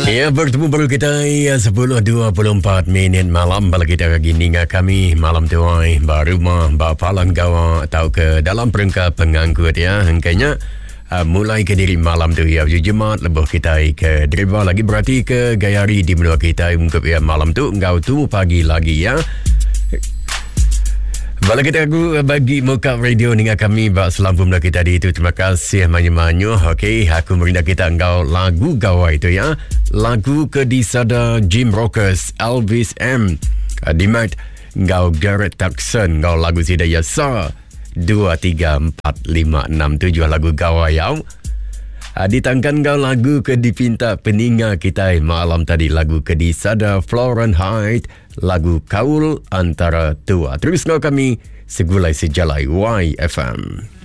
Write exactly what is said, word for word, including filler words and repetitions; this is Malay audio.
Ya, bertemu baru kita ya, sepuluh dua puluh empat minit malam. Bala kita lagi ninga kami malam tu ai baru mah bapalan gawa atau ke dalam perangkat pengangkut ya. Hengkanya uh, mulai ke diri malam tu ya Jumat lebih kita ke driver lagi berarti ke gayari di menua kita ungkap ya malam tu engkau tu pagi lagi ya. Bala kita aku bagi muka radio dengan kami bak selampum dah kita di itu. Terima kasih manyu-manyu. Okey, aku merindah kita engkau lagu gawai itu ya. Lagu ke di sada Jim Rockers, Elvis M. Dimat engkau Garrett Tuckson, engkau lagu sida ya sa dua tiga empat lima enam tujuh lagu gawai ya. Ditangkan kau lagu ke dipinta peninga kita malam tadi lagu ke di sada Florence Hyde lagu Kaul Antara Tua. Terus kau kami segulai sejalai Y F M.